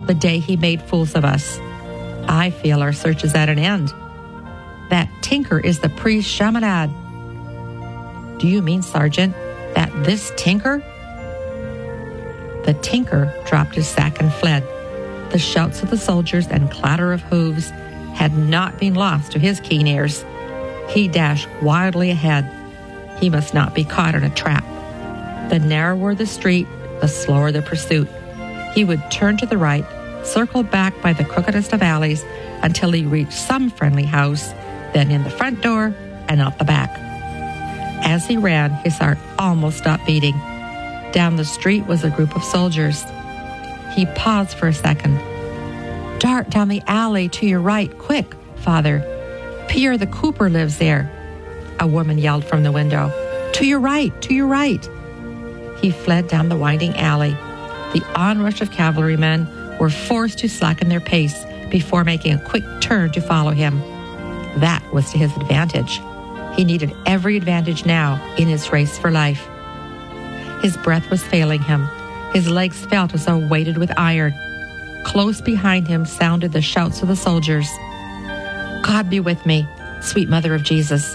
the day he made fools of us. I feel our search is at an end. That tinker is the priest Chaminade. Do you mean, Sergeant, that this tinker? The tinker dropped his sack and fled. The shouts of the soldiers and clatter of hooves had not been lost to his keen ears. He dashed wildly ahead. He must not be caught in a trap. The narrower the street, the slower the pursuit. He would turn to the right, circle back by the crookedest of alleys until he reached some friendly house, then in the front door and out the back. As he ran, his heart almost stopped beating. Down the street was a group of soldiers. He paused for a second. Dart down the alley to your right, quick, Father. Pierre the cooper lives there. A woman yelled from the window. To your right, to your right. He fled down the winding alley. The onrush of cavalrymen were forced to slacken their pace before making a quick turn to follow him. That was to his advantage. He needed every advantage now in his race for life. His breath was failing him. His legs felt as though weighted with iron. Close behind him sounded the shouts of the soldiers. God be with me, sweet Mother of Jesus.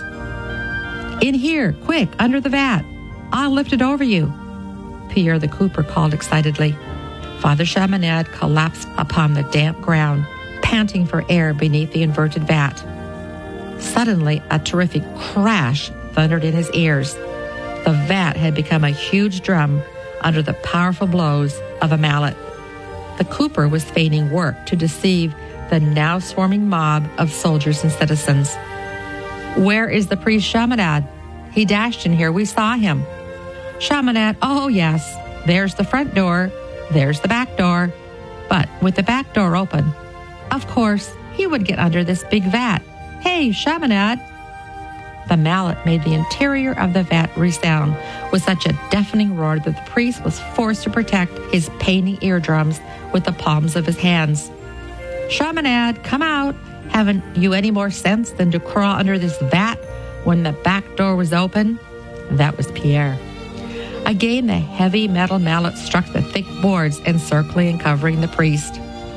In here, quick, under the vat. I'll lift it over you. Pierre the cooper called excitedly. Father Chaminade collapsed upon the damp ground, panting for air beneath the inverted vat. Suddenly, a terrific crash thundered in his ears. The vat had become a huge drum under the powerful blows of a mallet. The cooper was feigning work to deceive the now swarming mob of soldiers and citizens. Where is the priest Chaminade? He dashed in here. We saw him. Chaminade, oh yes, there's the front door, there's the back door. But with the back door open, of course, he would get under this big vat. Hey, Chaminade! The mallet made the interior of the vat resound with such a deafening roar that the priest was forced to protect his paining eardrums with the palms of his hands. Chaminade, come out! Haven't you any more sense than to crawl under this vat when the back door was open? That was Pierre. Again, the heavy metal mallet struck the thick boards encircling and covering the priest.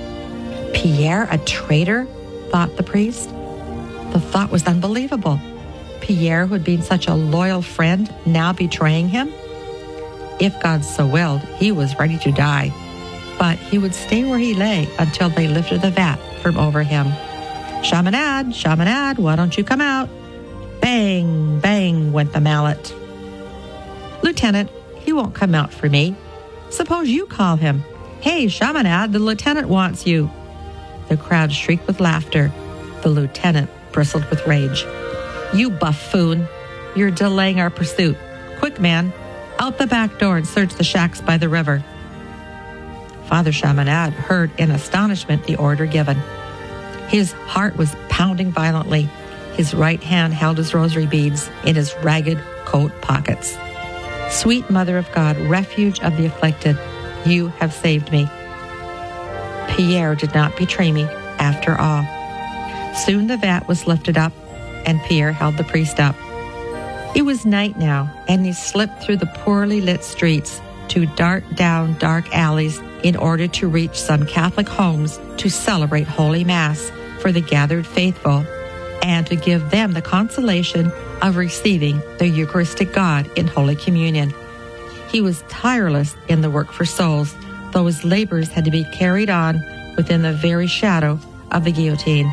Pierre, a traitor? Thought the priest. The thought was unbelievable. Pierre, who had been such a loyal friend, now betraying him? If God so willed, he was ready to die. But he would stay where he lay until they lifted the vat from over him. Chaminade, Chaminade, why don't you come out? Bang, bang went the mallet. Lieutenant, he won't come out for me. Suppose you call him. Hey, Chaminade, the lieutenant wants you. The crowd shrieked with laughter. The lieutenant bristled with rage. You buffoon! You're delaying our pursuit. Quick, man, out the back door and search the shacks by the river. Father Chaminade heard in astonishment the order given. His heart was pounding violently. His right hand held his rosary beads in his ragged coat pockets. Sweet Mother of God, refuge of the afflicted, you have saved me. Pierre did not betray me after all. Soon the vat was lifted up, and Pierre held the priest up. It was night now, and he slipped through the poorly lit streets to dart down dark alleys in order to reach some Catholic homes to celebrate Holy Mass for the gathered faithful and to give them the consolation of receiving the Eucharistic God in Holy Communion. He was tireless in the work for souls, though his labors had to be carried on within the very shadow of the guillotine.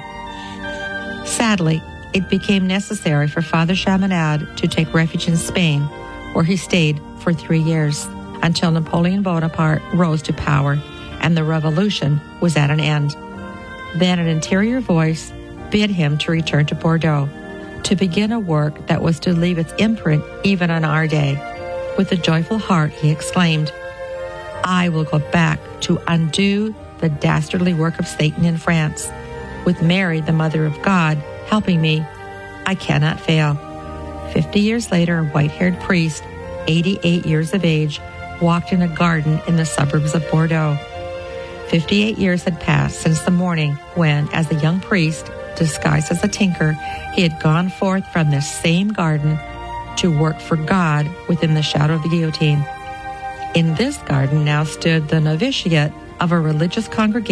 Sadly, it became necessary for Father Chaminade to take refuge in Spain, where he stayed for 3 years, until Napoleon Bonaparte rose to power and the revolution was at an end. Then an interior voice bid him to return to Bordeaux, to begin a work that was to leave its imprint even on our day. With a joyful heart, he exclaimed, I will go back to undo the dastardly work of Satan in France. With Mary, the Mother of God, helping me, I cannot fail. 50 years later, a white-haired priest, 88 years of age, walked in a garden in the suburbs of Bordeaux. 58 years had passed since the morning when, as a young priest, disguised as a tinker, he had gone forth from this same garden to work for God within the shadow of the guillotine. In this garden now stood the novitiate of a religious congregation